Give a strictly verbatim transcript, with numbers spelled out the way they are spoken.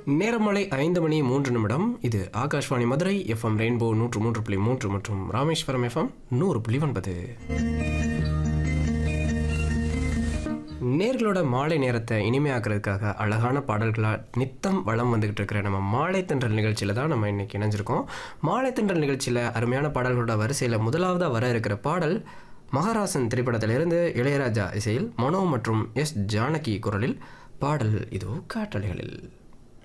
நேரம் மாலை ஐந்து மணி மூன்று நிமிடம். இது ஆகாஷ்வாணி மதுரை எஃப்எம் ரெயின்போ நூற்று மூன்று புள்ளி மூன்று மற்றும் ராமேஸ்வரம் எஃப்எம் நூறு புள்ளி ஒன்பது. நேர்களோட மாலை நேரத்தை இனிமையாக்குறதுக்காக அழகான பாடல்களாக நித்தம் வளம் வந்துக்கிட்டு இருக்கிற நம்ம மாலை தென்றல் நிகழ்ச்சியில் தான் நம்ம இன்றைக்கி இணைஞ்சிருக்கோம். மாலை தென்றல் நிகழ்ச்சியில் அருமையான பாடல்களோட வரிசையில் முதலாவதாக வர இருக்கிற பாடல் மகாராசன் திரைப்படத்திலிருந்து இளையராஜா இசையில் மனோ மற்றும் எஸ் ஜானகி குரலில் பாடல் இதோ காற்றலைகளில்.